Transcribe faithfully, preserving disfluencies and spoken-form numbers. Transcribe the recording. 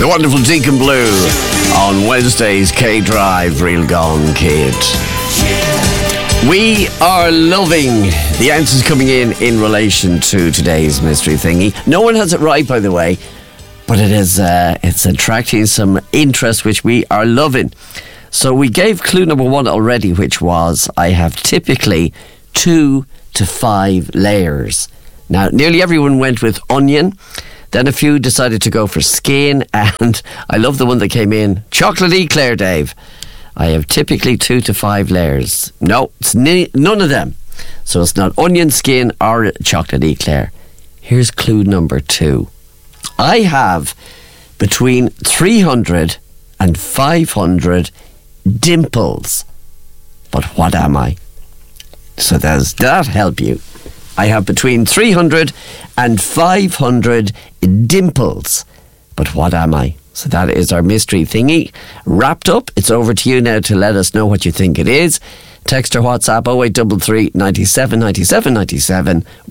The wonderful Deacon Blue on Wednesday's K-Drive, Real Gone Kid. We are loving the answers coming in in relation to today's mystery thingy. No one has it right, by the way, but it is uh, it's attracting some interest, which we are loving. So we gave clue number one already, which was I have typically two to five layers. Now, nearly everyone went with onion. Then a few decided to go for skin, and I love the one that came in, chocolate eclair, Dave. I have typically two to five layers. No, it's n- none of them. So it's not onion, skin, or chocolate eclair. Here's clue number two. I have between three hundred and five hundred dimples. But what am I? So does that help you? I have between three hundred and five hundred dimples. But what am I? So that is our mystery thingy wrapped up. It's over to you now to let us know what you think it is. Text or WhatsApp oh eight three three, nine seven, nine seven, nine seven.